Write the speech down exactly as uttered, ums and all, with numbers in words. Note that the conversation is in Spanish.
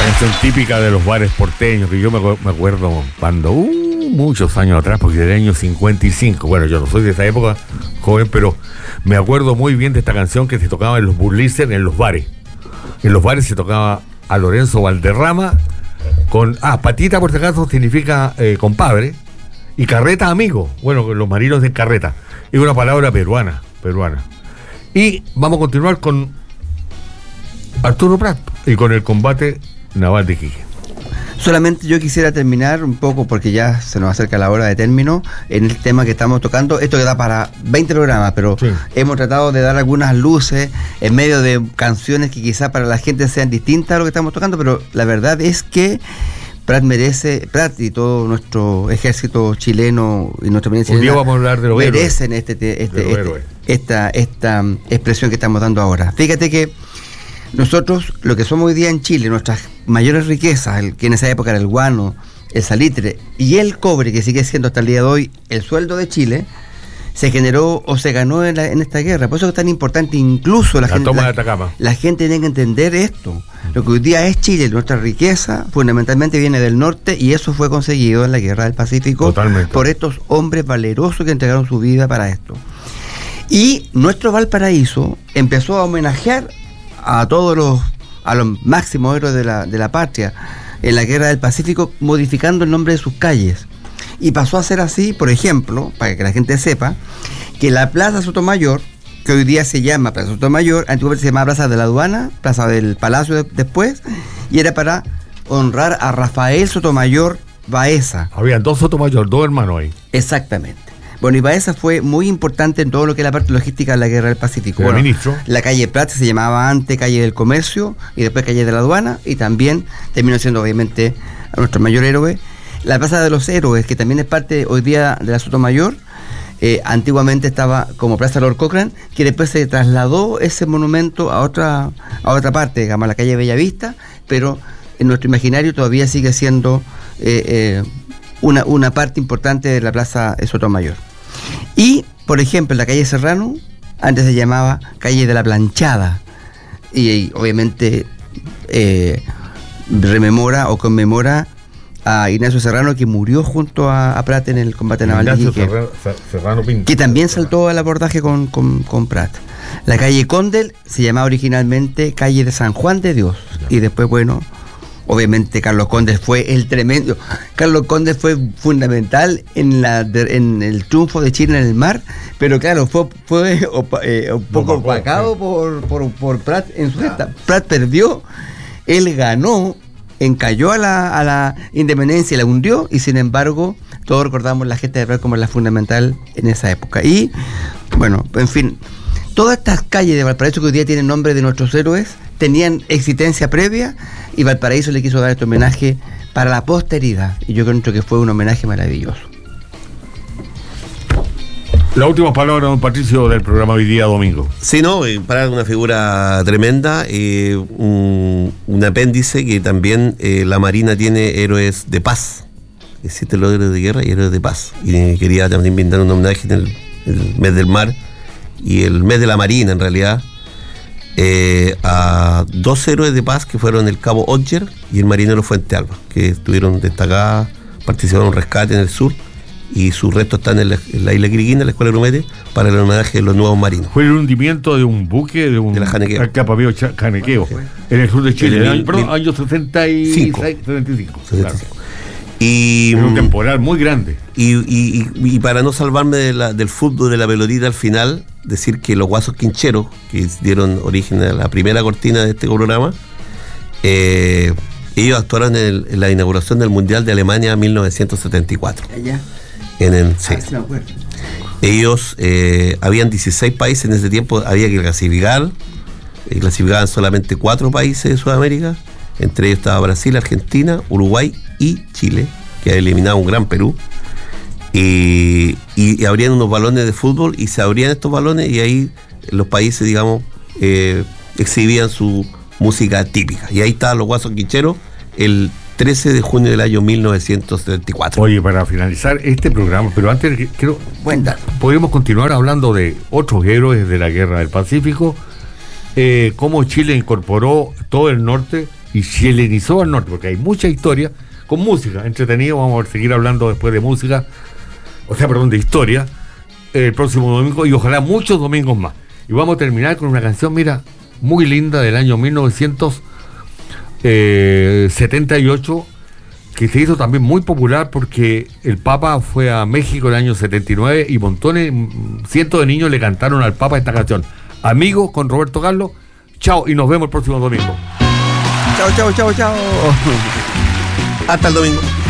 canción típica de los bares porteños, que yo me, me acuerdo cuando, uh, muchos años atrás, porque era el año cincuenta y cinco, bueno, yo no soy de esa época, joven, pero me acuerdo muy bien de esta canción que se tocaba en los burlesques, en los bares. En los bares se tocaba a Lorenzo Valderrama con, ah, patita por si acaso significa eh, compadre, y carreta amigo, bueno, los marinos de carreta, es una palabra peruana, peruana. Y vamos a continuar con Arturo Prat y con el combate naval de Iquique. Solamente yo quisiera terminar un poco, porque ya se nos acerca la hora de término, en el tema que estamos tocando. Esto queda para veinte programas, pero sí, hemos tratado de dar algunas luces en medio de canciones que quizás para la gente sean distintas a lo que estamos tocando, pero la verdad es que Prat merece, Prat y todo nuestro ejército chileno y nuestra provincia chilena vamos a hablar de los merecen este, este, este, este, esta, esta expresión que estamos dando ahora. Fíjate que nosotros, lo que somos hoy día en Chile, nuestras mayores riquezas, el, que en esa época era el guano, el salitre y el cobre, que sigue siendo hasta el día de hoy el sueldo de Chile, se generó o se ganó en, la, en esta guerra. Por eso es tan importante, incluso la, la gente, toma la, de Atacama. La gente tiene que entender esto. Lo que hoy día es Chile, nuestra riqueza, fundamentalmente viene del norte, y eso fue conseguido en la Guerra del Pacífico. Totalmente. Por estos hombres valerosos que entregaron su vida para esto. Y nuestro Valparaíso empezó a homenajear a todos los, a los máximos héroes de la, de la patria en la Guerra del Pacífico, modificando el nombre de sus calles. Y pasó a ser así, por ejemplo, para que la gente sepa, que la Plaza Sotomayor, que hoy día se llama Plaza Sotomayor, antiguamente se llamaba Plaza de la Aduana, Plaza del Palacio de, después, y era para honrar a Rafael Sotomayor Baeza. Habían dos Sotomayor, dos hermanos ahí. Exactamente. Bueno, y Baeza fue muy importante en todo lo que es la parte logística de la Guerra del Pacífico. Bueno, ministro. La calle Prat se llamaba antes Calle del Comercio y después Calle de la Aduana, y también terminó siendo obviamente a nuestro mayor héroe. La Plaza de los Héroes, que también es parte hoy día de la Sotomayor, eh, antiguamente estaba como Plaza Lord Cochrane, que después se trasladó ese monumento a otra, a otra parte, digamos, a la calle Bellavista, pero en nuestro imaginario todavía sigue siendo eh, eh, una, una parte importante de la Plaza Sotomayor. Y, por ejemplo, la calle Serrano antes se llamaba Calle de la Planchada, y, y obviamente eh, rememora o conmemora a Ignacio Serrano, que murió junto a, a Prat en el combate naval de Iquique, Serrano, Serrano Pinto, que también saltó al abordaje con, con, con Prat. La calle Condel se llamaba originalmente Calle de San Juan de Dios, y después, bueno, obviamente Carlos Condel fue el tremendo, Carlos Condel fue fundamental en la de, en el triunfo de Chile en el mar, pero claro, fue, fue opa, eh, un poco no, opacado sí. por, por, por Prat en su gesta. Prat perdió, él ganó, encalló a la, a la independencia y la hundió, y sin embargo todos recordamos la gesta de Prat como la fundamental en esa época. Y bueno, en fin, todas estas calles de Valparaíso que hoy día tienen nombre de nuestros héroes tenían existencia previa, y Valparaíso le quiso dar este homenaje para la posteridad, y yo creo que fue un homenaje maravilloso. La última palabra, don Patricio, del programa hoy día domingo. Sí, no, eh, para una figura tremenda, eh, un, un apéndice que también eh, la Marina tiene héroes de paz. Existen los héroes de guerra y héroes de paz. Y quería también brindar un homenaje en el, el mes del mar y el mes de la Marina, en realidad, eh, a dos héroes de paz que fueron el cabo Odger y el marinero Fuente Alba, que estuvieron destacadas, participaron en un rescate en el sur, y sus restos están en la, en la isla Quiriquina, en la escuela Grumete, para el homenaje de los nuevos marinos. Fue el hundimiento de un buque de un de la Janequeo, Capapío Janequeo, en el sur de Chile, en el año, año setenta y cinco. setenta y cinco, claro. Y era un temporal muy grande. Y, y, y, y para no salvarme de la, del fútbol, de la pelotita al final, decir que los Guasos Quincheros, que dieron origen a la primera cortina de este programa, eh, ellos actuaron en, el, en la inauguración del Mundial de Alemania mil novecientos setenta y cuatro. Allá. En el, sí. Ellos, eh, habían dieciséis países en ese tiempo, había que clasificar, eh, clasificaban solamente cuatro países de Sudamérica, entre ellos estaba Brasil, Argentina, Uruguay y Chile, que ha eliminado un gran Perú, y, y, y abrían unos balones de fútbol, y se abrían estos balones, y ahí los países, digamos, eh, exhibían su música típica, y ahí estaban los Guasos Quincheros el trece de junio del año mil novecientos setenta y cuatro. Oye, para finalizar este programa, pero antes quiero, bueno, podemos continuar hablando de otros héroes de la Guerra del Pacífico, eh, cómo Chile incorporó todo el norte y chilenizó al norte, porque hay mucha historia con música, entretenido. Vamos a seguir hablando después de música, o sea, perdón, de historia, el próximo domingo y ojalá muchos domingos más. Y vamos a terminar con una canción, mira, muy linda del año mil novecientos setenta y ocho, que se hizo también muy popular porque el Papa fue a México en el año setenta y nueve y montones, cientos de niños le cantaron al Papa esta canción. Amigos, con Roberto Carlos. Chao y nos vemos el próximo domingo. Chao, chao, chao, chao. Hasta el domingo.